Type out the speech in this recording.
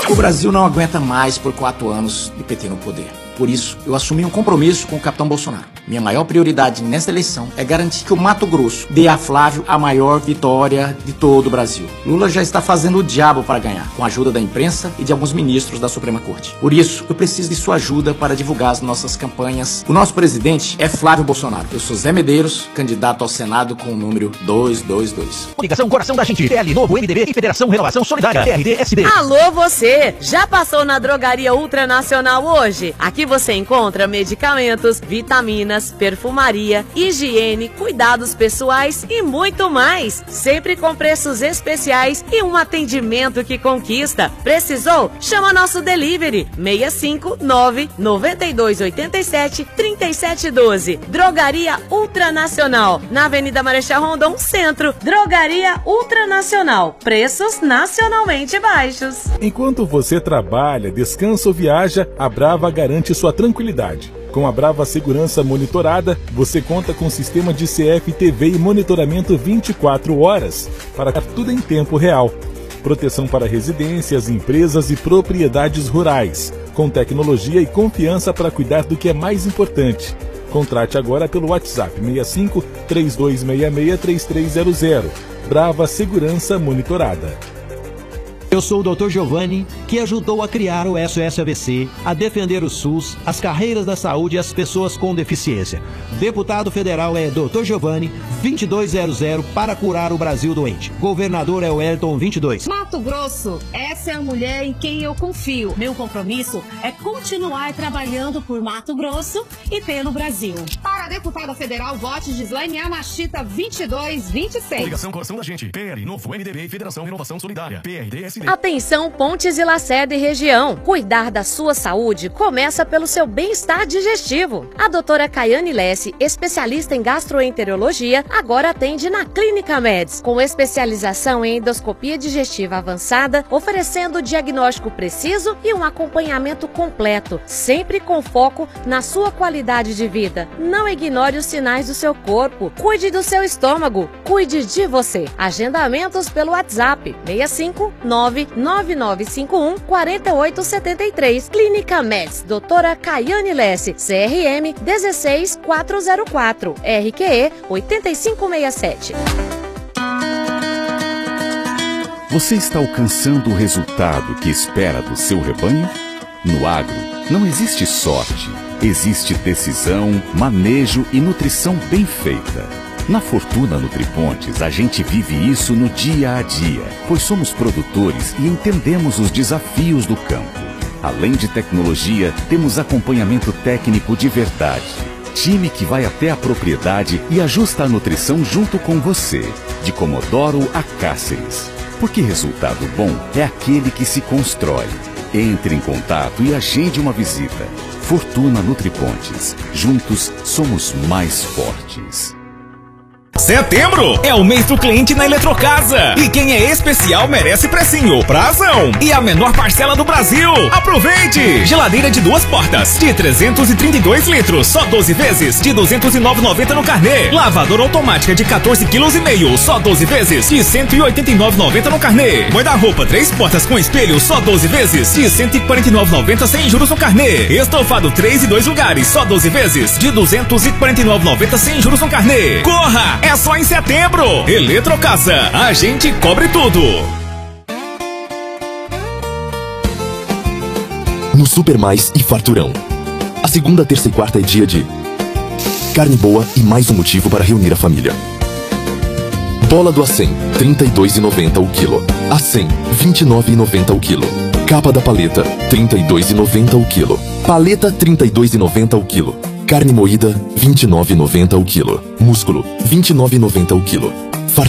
O Brasil não aguenta mais por 4 anos de PT no poder. Por isso, eu assumi um compromisso com o capitão Bolsonaro. Minha maior prioridade nesta eleição é garantir que o Mato Grosso dê a Flávio a maior vitória de todo o Brasil. Lula já está fazendo o diabo para ganhar, com a ajuda da imprensa e de alguns ministros da Suprema Corte. Por isso, eu preciso de sua ajuda para divulgar as nossas campanhas. O nosso presidente é Flávio Bolsonaro. Eu sou Zé Medeiros, candidato ao Senado com o número 222. Ligação Coração da Gente, PL Novo, MDB e Federação Renovação Solidária, PRD-SD. Alô você, já passou na Drogaria Ultranacional hoje? Aqui você encontra medicamentos, vitaminas, perfumaria, higiene, cuidados pessoais e muito mais. Sempre com preços especiais e um atendimento que conquista. Precisou? Chama nosso delivery 659-9287-3712. Drogaria Ultranacional, na Avenida Marechal Rondon, Centro. Drogaria Ultranacional, preços nacionalmente baixos. Enquanto você trabalha, descansa ou viaja, a Brava garante sua tranquilidade. Com a Brava Segurança Monitorada, você conta com sistema de CFTV e monitoramento 24 horas para tudo em tempo real. Proteção para residências, empresas e propriedades rurais, com tecnologia e confiança para cuidar do que é mais importante. Contrate agora pelo WhatsApp 65 3266 3300. Brava Segurança Monitorada. Eu sou o Dr. Giovanni, que ajudou a criar o SOS AVC, a defender o SUS, as carreiras da saúde e as pessoas com deficiência. Deputado federal é Dr. Giovanni, 2200, para curar o Brasil doente. Governador é o Wellington 22. Mato Grosso, essa é a mulher em quem eu confio. Meu compromisso é continuar trabalhando por Mato Grosso e pelo Brasil. Para a deputada federal, vote Gislaine Amachita 2226. Ligação Coração da Gente, PL Novo, MDB e Federação Renovação Solidária, PRD-SD. Atenção Pontes e Lacerda e região. Cuidar da sua saúde começa pelo seu bem-estar digestivo. A doutora Caiane Lesse, especialista em gastroenterologia, agora atende na Clínica Meds, com especialização em endoscopia digestiva avançada, oferecendo diagnóstico preciso e um acompanhamento completo, sempre com foco na sua qualidade de vida. Não ignore os sinais do seu corpo. Cuide do seu estômago. Cuide de você. Agendamentos pelo WhatsApp 659-9951-4873. Clínica Meds, doutora Caiane Lesse, CRM 16404, RQE 8567. Você está alcançando o resultado que espera do seu rebanho? No agro, não existe sorte, existe decisão, manejo e nutrição bem feita. Na Fortuna Nutripontes, a gente vive isso no dia a dia, pois somos produtores e entendemos os desafios do campo. Além de tecnologia, temos acompanhamento técnico de verdade. Time que vai até a propriedade e ajusta a nutrição junto com você, de Comodoro a Cáceres. Porque resultado bom é aquele que se constrói. Entre em contato e agende uma visita. Fortuna Nutripontes. Juntos somos mais fortes. Setembro é o mês do cliente na Eletrocasa. E quem é especial merece precinho, prazão e a menor parcela do Brasil. Aproveite! Geladeira de 2 portas, de 332 litros, só 12 vezes, de R$ 209,90 no carnê. Lavadora automática de 14,5 kg, só 12 vezes, de R$ 189,90 no carnê. Guarda-roupa 3 portas com espelho, só 12 vezes, de R$ 149,90 sem juros no carnê. Estofado 3 e 2 lugares, só 12 vezes, de R$ 249,90 sem juros no carnê. Corra! É só em setembro. Eletrocasa, a gente cobre tudo. No Super Mais e Farturão. A segunda, terça e quarta é dia de carne boa e mais um motivo para reunir a família. Bola do Acém, R$ 32,90 o quilo. Acém, R$ 29,90 o quilo. Capa da paleta, R$ 32,90 o quilo. Paleta, R$ 32,90 o quilo. Carne moída, R$ 29,90 o quilo. Músculo, R$ 29,90 o quilo.